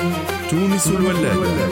تونس الولادة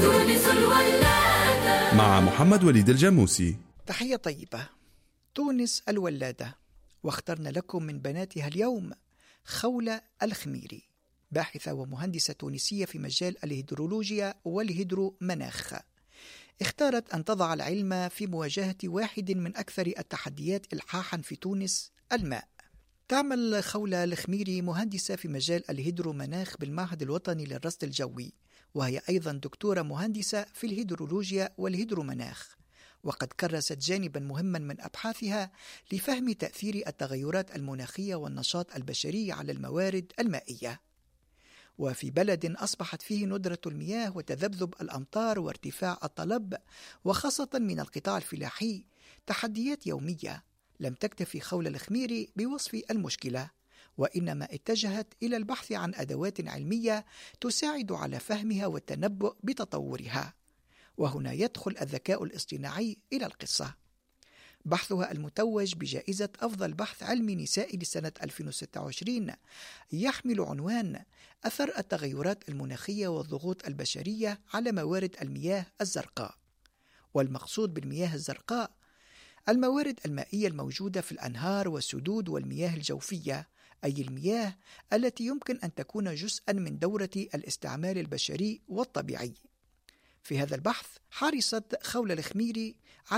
مع محمد وليد الجاموسي. تحية طيبة. تونس الولادة، واخترنا لكم من بناتها اليوم خولة الخميري، باحثة ومهندسة تونسية في مجال الهيدرولوجيا والهيدرومناخ. اختارت أن تضع العلم في مواجهة واحد من أكثر التحديات إلحاحا في تونس، الماء. تعمل خولة الخميري مهندسة في مجال الهيدرومناخ بالمعهد الوطني للرصد الجوي، وهي أيضا دكتورة مهندسة في الهيدرولوجيا والهيدرومناخ، وقد كرست جانبا مهما من أبحاثها لفهم تأثير التغيرات المناخية والنشاط البشري على الموارد المائية. وفي بلد أصبحت فيه ندرة المياه وتذبذب الأمطار وارتفاع الطلب، وخاصة من القطاع الفلاحي، تحديات يومية، لم تكتفي خولة الخميري بوصف المشكلة، وإنما اتجهت إلى البحث عن أدوات علمية تساعد على فهمها والتنبؤ بتطورها. وهنا يدخل الذكاء الاصطناعي إلى القصة. بحثها المتوج بجائزة أفضل بحث علمي نسائي لسنة 2026 يحمل عنوان أثر التغيرات المناخية والضغوط البشرية على موارد المياه الزرقاء. والمقصود بالمياه الزرقاء الموارد المائية الموجودة في الأنهار والسدود والمياه الجوفية، أي المياه التي يمكن أن تكون جزءا من دورة الاستعمال البشري والطبيعي. في هذا البحث حرصت خولة الخميري